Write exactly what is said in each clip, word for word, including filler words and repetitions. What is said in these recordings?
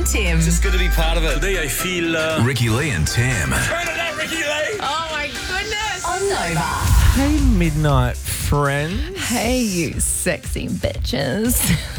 and Tim. Just good to be part of it. Today I feel... Uh... Ricky Lee and Tim. Turn it up, Ricky Lee! Oh, my goodness. On Nova. Hey, midnight friends. Hey, you sexy bitches.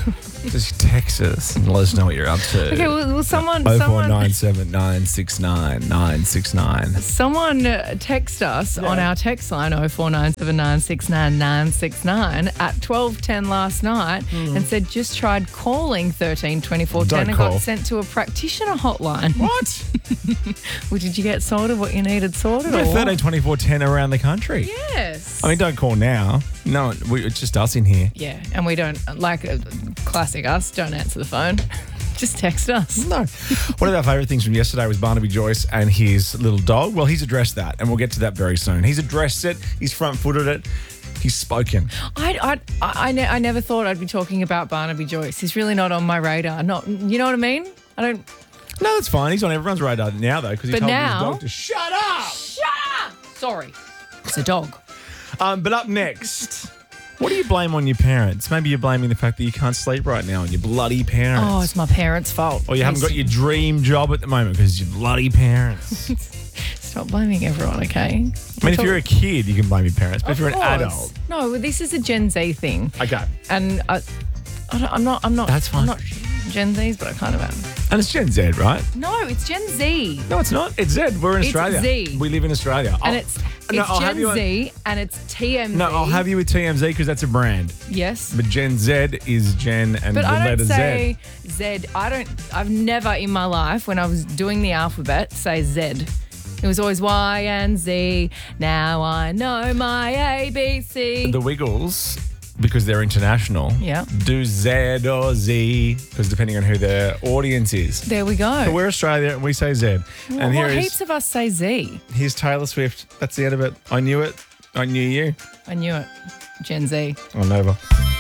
Just text us and let us know what you're up to. Okay, well, well someone... oh four someone nine seven nine six nine nine six nine. Someone uh, text us Yeah. on our text line oh four nine seven nine six nine nine six nine at twelve ten last night and said just tried calling thirteen twenty-four ten Don't and call. got sent to a practitioner hotline. What? Well, did you get sorted what you needed sorted? We're or thirteen twenty-four ten around the country. Yes. I mean, don't call now. No, we, it's just us in here. Yeah, and we don't, like uh, classic us, don't answer the phone. Just text us. No. One of our favourite things from yesterday was Barnaby Joyce and his little dog. Well, he's addressed that, and we'll get to that very soon. He's addressed it. He's front-footed it. He's spoken. I, I, I, I, ne- I never thought I'd be talking about Barnaby Joyce. He's really not on my radar. Not, you know what I mean? I don't... No, that's fine. He's on everyone's radar now, though, because he But told now- his dog to shut up. Shut up! Sorry. It's a dog. Um, but up next, what do you blame on your parents? Maybe you're blaming the fact that you can't sleep right now on your bloody parents. Oh, it's my parents' fault. Or you haven't got your dream job at the moment because your bloody parents. Stop blaming everyone, okay? I mean, if you're a kid, you can blame your parents. But if you're an adult, No, well, this is a Gen Z thing. okay. And I, I don't, I'm not, I'm not, That's fine. I'm not Gen Zs, but I kind of am. And it's Gen Z, right? No, it's Gen Z. No, it's not. It's Z. We're in It's Australia. Z. We live in Australia. And I'll- it's, it's no, I'll have Gen you on- Z and it's T M Z. No, I'll have you with T M Z because that's a brand. Yes. But Gen Z is Gen and But the I letter don't say Z. Z. I don't, I've never in my life, when I was doing the alphabet, say Z. It was always Y and Z. Now I know my A, B, C. The Wiggles, because they're international, Yeah. do Z or Z because depending on who their audience is. There we go. But we're Australia and we say Z. Well, and here well, is heaps of us say Z. here's Taylor Swift. That's the end of it. I knew it. I knew you. I knew it. Gen Z. I'm over.